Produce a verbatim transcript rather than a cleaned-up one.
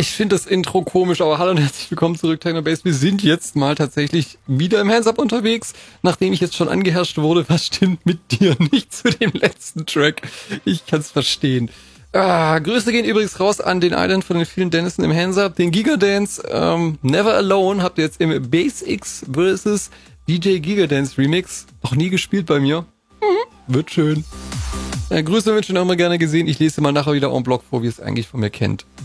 Ich finde das Intro komisch, aber hallo und herzlich willkommen zurück, Technobase. Wir sind jetzt mal tatsächlich wieder im Hands-Up unterwegs, nachdem ich jetzt schon angeherrscht wurde. Was stimmt mit dir nicht zu dem letzten Track? Ich kann's verstehen. Ah, Grüße gehen übrigens raus an den Island von den vielen Dennison im Hands-Up. Den Gigadance ähm, Never Alone habt ihr jetzt im BassX versus D J Gigadance Remix. Noch nie gespielt bei mir. Mhm. Wird schön. Äh, Grüße wünschen auch mal gerne gesehen. Ich lese mal nachher wieder en bloc vor, wie ihr es eigentlich von mir kennt.